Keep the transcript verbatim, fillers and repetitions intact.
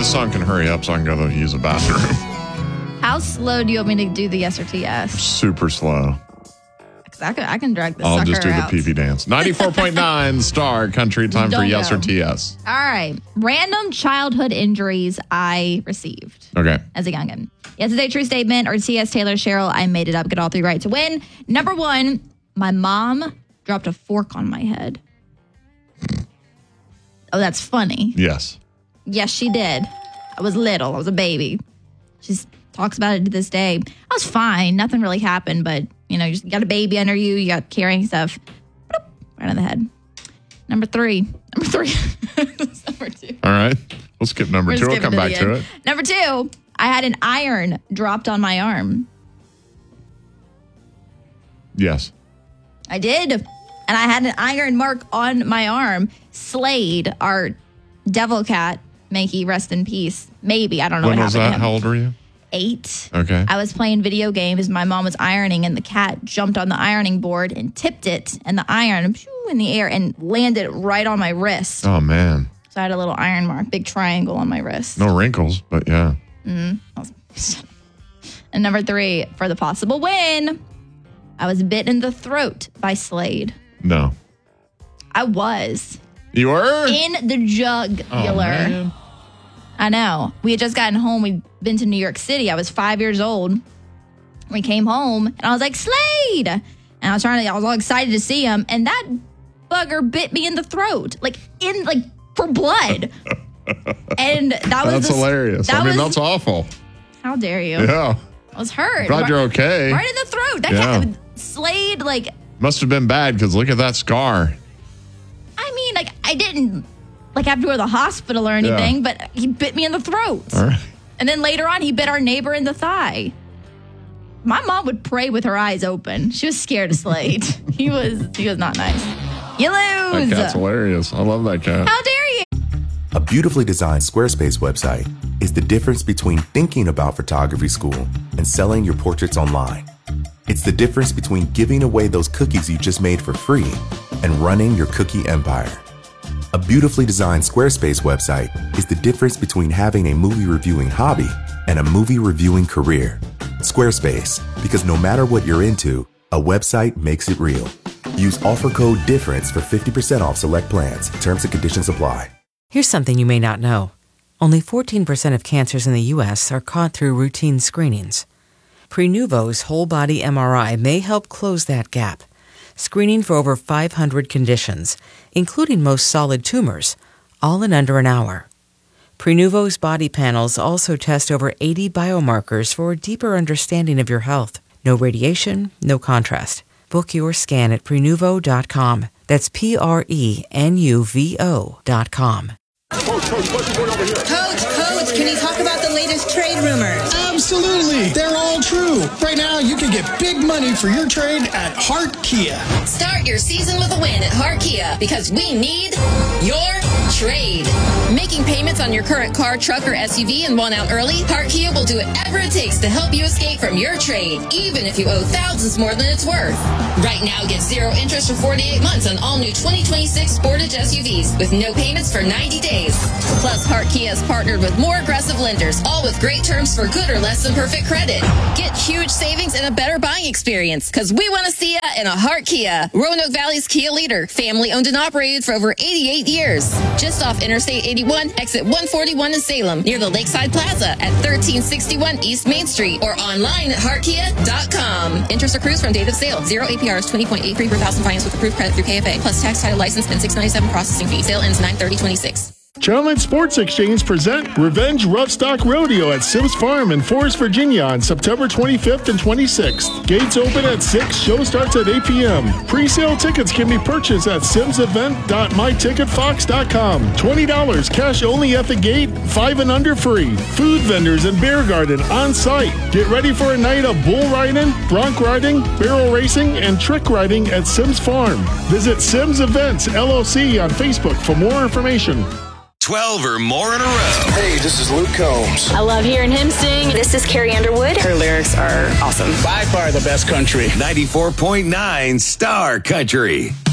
song can hurry up so I can go to use a bathroom. How slow do you want me to do the yes or T yes? Super slow. Because I can, I can drag this I'll sucker just do out. the pee-pee dance. ninety-four point nine Star Country. Time Don't for yes go. or T yes. All right. Random childhood injuries I received. Okay. As a youngin'. Yes, it's a true statement, or T S Taylor Cheryl. I made it up. Get all three right to win. Number one, my mom dropped a fork on my head. Oh, that's funny. Yes. Yes, she did. I was little. I was a baby. She talks about it to this day. I was fine. Nothing really happened, but, you know, you just got a baby under you. You got carrying stuff. Bloop, right on the head. Number three. Number three. Number two. All right. We'll skip number We're two. We'll skipping come to back the to end. it. Number two, I had an iron dropped on my arm. Yes. I did. And I had an iron mark on my arm. Slade, our devil cat, may he rest in peace. Maybe. I don't know When what was happened that? to him. How old were you? Eight. Okay. I was playing video games. My mom was ironing, and the cat jumped on the ironing board and tipped it, and the iron pew, in the air and landed right on my wrist. Oh, man. So I had a little iron mark, big triangle on my wrist. No wrinkles, but yeah. Mm-hmm. And number three, for the possible win, I was bitten in the throat by Slade. No. I was. You were? In the jugular. Oh, man. I know. We had just gotten home. We'd been to New York City. I was five years old. We came home, and I was like, Slade! And I was trying to, I was all excited to see him, and that bugger bit me in the throat. Like, in, like, for blood. And that was That's the, hilarious. That I mean, was, that's awful. How dare you? Yeah. I was hurt. Glad right, you're okay. Right in the throat. That Yeah. cat, Slade, like, Must have been bad because look at that scar. I mean, like, I didn't, like, have to go to the hospital or anything, Yeah. but he bit me in the throat. All right. And then later on, he bit our neighbor in the thigh. My mom would pray with her eyes open. She was scared of Slade. he was he was not nice. You lose. That cat's hilarious. I love that cat. How dare you? A beautifully designed Squarespace website is the difference between thinking about photography school and selling your portraits online. It's the difference between giving away those cookies you just made for free and running your cookie empire. A beautifully designed Squarespace website is the difference between having a movie reviewing hobby and a movie reviewing career. Squarespace, because no matter what you're into, a website makes it real. Use offer code DIFFERENCE for fifty percent off select plans. Terms and conditions apply. Here's something you may not know. Only fourteen percent of cancers in the U S are caught through routine screenings. Prenuvo's whole body M R I may help close that gap, screening for over five hundred conditions, including most solid tumors, all in under an hour. Prenuvo's body panels also test over eighty biomarkers for a deeper understanding of your health. No radiation, no contrast. Book your scan at Prenuvo dot com. That's P R E N U V O dot com. Coach, coach, what's going over here? Coach, coach, can you talk about the latest trade rumors? Absolutely. They're all true. Right now, you can get big money for your trade at Hart Kia. Start your season with a win at Hart Kia because we need your trade. Making payments on your current car, truck, or S U V and want out early? Hart Kia will do whatever it takes to help you escape from your trade, even if you owe thousands more than it's worth. Right now, get zero interest for forty-eight months on all new twenty twenty-six Sportage S U Vs with no payments for ninety days. Plus, Hart Kia has partnered with more aggressive lenders, all with great terms for good or less than perfect credit. Get huge savings and a better buying experience because we want to see you in a Hart Kia. Roanoke Valley's Kia leader, family owned and operated for over eighty-eight years. Just off Interstate eighty-one, exit one forty-one in Salem, near the Lakeside Plaza at thirteen sixty-one East Main Street or online at hart kia dot com. Interest accrues from date of sale. Zero A P R is twenty point eight three per thousand finance with approved credit through K F A, plus tax, title, license, and six ninety-seven processing fee. Sale ends nine thirty twenty-six. Chalmette Sports Exchange present Revenge Rough-Stock Rodeo at Sims Farm in Forest, Virginia on September twenty-fifth and twenty-sixth. Gates open at six, show starts at eight p.m. Pre-sale tickets can be purchased at sims event dot my ticket fox dot com. twenty dollars cash only at the gate, five and under free. Food vendors and beer garden on site. Get ready for a night of bull riding, bronc riding, barrel racing, and trick riding at Sims Farm. Visit Sims Events L L C on Facebook for more information. twelve or more in a row. Hey, this is Luke Combs. I love hearing him sing. This is Carrie Underwood. Her lyrics are awesome. By far the best country. ninety-four point nine Star Country.